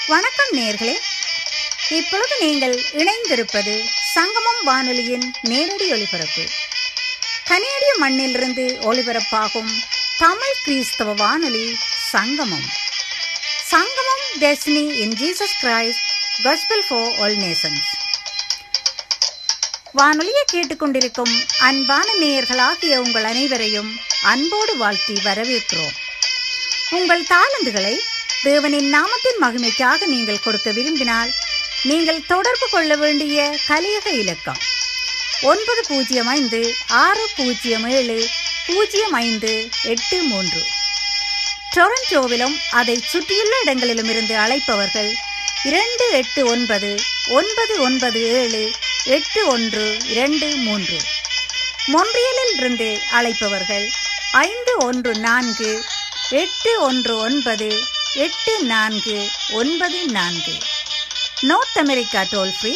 வணக்கம் நேயர்களே, இப்பொழுது நீங்கள் இணைந்திருப்பது சங்கமம் வானொலியின் நேரடி ஒலிபரப்பு. கனேடிய மண்ணிலிருந்து ஒலிபரப்பாகும் தமிழ் கிறிஸ்தவ வானொலி சங்கமம். சங்கமம் destiny in Jesus Christ gospel for all Nations. வானொலியை கேட்டுக்கொண்டிருக்கும் அன்பான நேயர்களாகிய உங்கள் அனைவரையும் அன்போடு வாழ்த்தி வரவேற்கிறோம். உங்கள் தாளந்துகளை தேவனின் நாமத்தின் மகிமைக்காக நீங்கள் கொடுக்க விரும்பினால் நீங்கள் தொடர்பு கொள்ள வேண்டிய கலியக இலக்கம் 9056070583. டொரண்டோவிலும் அதை சுற்றியுள்ள இடங்களிலும் இருந்து அழைப்பவர்கள் 2899978123. மொன்றியலில் இருந்து அழைப்பவர்கள் 5148198494. North America toll free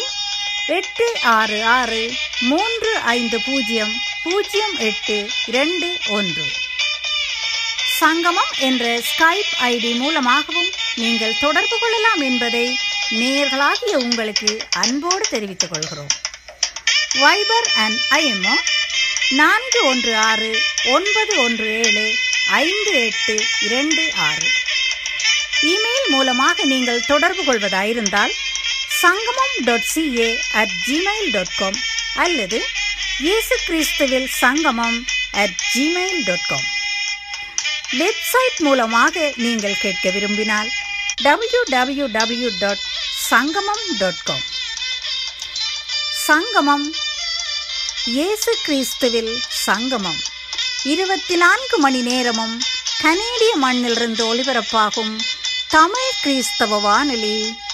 8663500821. சங்கமம் என்ற ஸ்கைப் ஐடி மூலமாகவும் நீங்கள் தொடர்பு கொள்ளலாம் என்பதை நேயர்களாகிய உங்களுக்கு அன்போடு தெரிவித்துக் கொள்கிறோம். Wiper and IMO 4169175826. இமெயில் மூலமாக நீங்கள் தொடர்பு கொள்வதாயிருந்தால் sangam.ca@gmail.com அல்லது இயேசு கிறிஸ்துவில் sangam@gmail.com. வெப்சைட் மூலமாக நீங்கள் கேட்க விரும்பினால் www.sangamam.com. சங்கமம், இயேசு கிறிஸ்துவில் சங்கமம். 24 மணி நேரமும் கனேடிய மண்ணிலிருந்து ஒலிபரப்பாகும் தமிழ் கிறிஸ்தவ வானொலி